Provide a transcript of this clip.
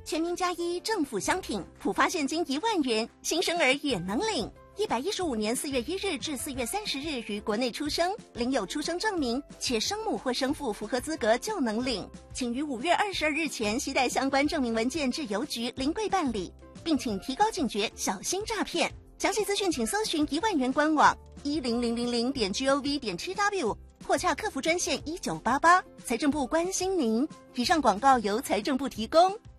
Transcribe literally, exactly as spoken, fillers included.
全民加一政府相挺，普发现金一万元，新生儿也能领。一百一十五年四月一日至四月三十日于国内出生，领有出生证明，且生母或生父符合资格就能领。请于五月二十二日前携带相关证明文件至邮局临柜办理，并请提高警觉，小心诈骗。详细资讯请搜寻一万元官网一零零零零点 gov 点 tw 或洽客服专线一九八八。财政部关心您。以上广告由财政部提供。